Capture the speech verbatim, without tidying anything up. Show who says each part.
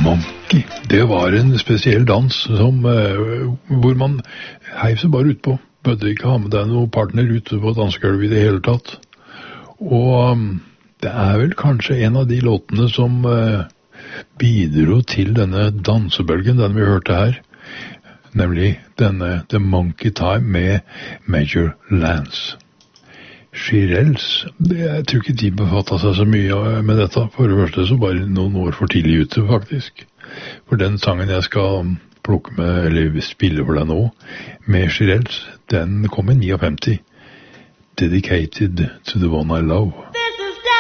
Speaker 1: Monkey, det var en spesiell dans som, uh, hvor man heiv seg bare ut på. Bødde ikke ha med deg noen partner ute på dansegulvet i det hele tatt. Og um, det er vel kanskje en av de låtene som uh, bidro til denne dansebølgen, den vi hørte her. Nemlig denne The Monkey Time med Major Lance. Shirelles, jeg tror ikke de befattet seg så mye med dette. For det første så bare noen år for tidlig ute, faktisk. For den sangen jeg skal plukke med, eller spille for deg nå, med Shirelles, den kom i femtini. Dedicated to the one I love.